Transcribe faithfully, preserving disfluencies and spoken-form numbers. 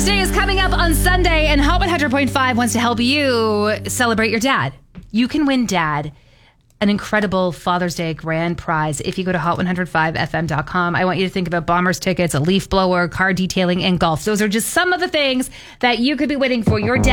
Father's Day is coming up on Sunday, and Hot one hundred point five wants to help you celebrate your dad. You can win Dad an incredible Father's Day grand prize if you go to hot one oh five f m dot com. I want you to think about Bombers tickets, a leaf blower, car detailing, and golf. Those are just some of the things that you could be winning for your dad.